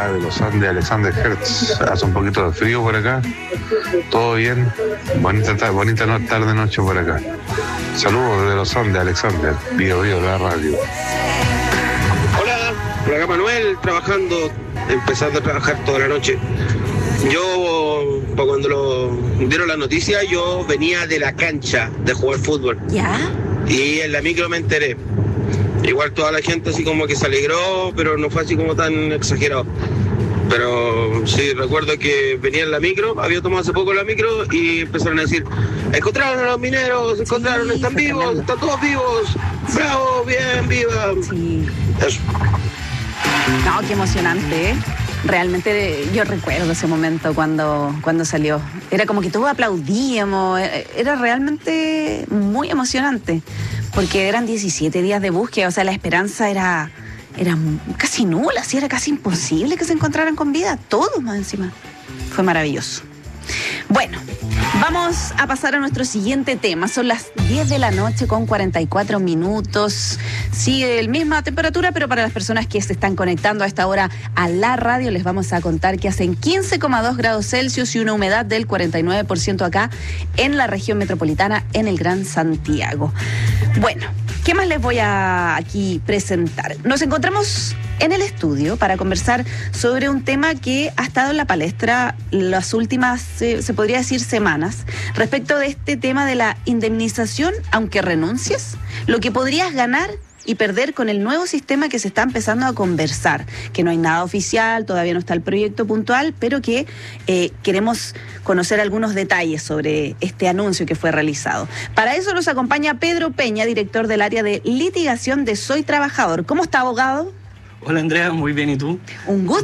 acá de los Andes, Alexander Hertz. Hace un poquito de frío por acá. Todo bien. Bonita tarde-noche por acá. Saludos desde los Andes, Alexander. Bio de la radio. Hola, por acá Manuel, trabajando, empezando a trabajar toda la noche. Yo, cuando lo dieron la noticia, yo venía de la cancha de jugar fútbol. ¿Ya? Y en la micro me enteré. Igual toda la gente así como que se alegró, pero no fue así como tan exagerado. Pero sí, recuerdo que venía en la micro, había tomado hace poco la micro y empezaron a decir: encontraron a los mineros, encontraron, Sí, están fue vivos, tremendo. están todos vivos, bravo, bien, viva. Sí. Eso. No, qué emocionante, ¿eh? Realmente yo recuerdo ese momento cuando salió. Era como que todos aplaudíamos, era realmente muy emocionante, porque eran 17 días de búsqueda, o sea, la esperanza era casi nula, sí, era casi imposible que se encontraran con vida, todos más encima. Fue maravilloso. Bueno, vamos a pasar a nuestro siguiente tema. Son las 10 de la noche con 44 minutos. Sigue la misma temperatura, pero para las personas que se están conectando a esta hora a la radio, les vamos a contar que hacen 15,2 grados Celsius y una humedad del 49% acá en la región metropolitana, en el Gran Santiago. Bueno, ¿qué más les voy a aquí presentar? Nos encontramos en el estudio para conversar sobre un tema que ha estado en la palestra las últimas, se podría decir, semanas, respecto de este tema de la indemnización, aunque renuncies, lo que podrías ganar y perder con el nuevo sistema que se está empezando a conversar, que no hay nada oficial, todavía no está el proyecto puntual, pero que queremos conocer algunos detalles sobre este anuncio que fue realizado. Para eso nos acompaña Pedro Peña, director del área de litigación de Soy Trabajador. ¿Cómo está, abogado? Hola Andrea, muy bien, ¿y tú? Un gusto